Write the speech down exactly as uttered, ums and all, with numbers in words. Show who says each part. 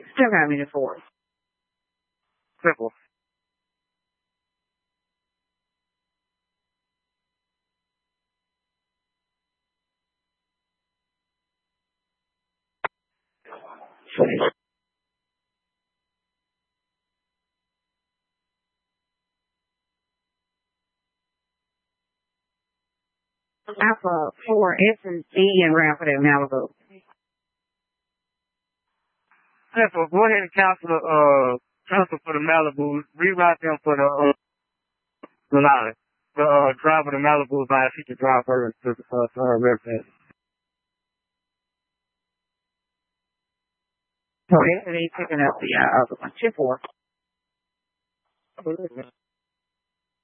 Speaker 1: Still got me to four.
Speaker 2: Simple.
Speaker 1: Alpha four S and C and Rapido Malibu.
Speaker 2: Simple. Go ahead and cancel the uh cancel for the Malibu. Rewrite them for the uh the line. The uh driver the Malibu by she can drive her to the uh, to her residence.
Speaker 1: Okay, and he's picking up the uh, other one. Two four.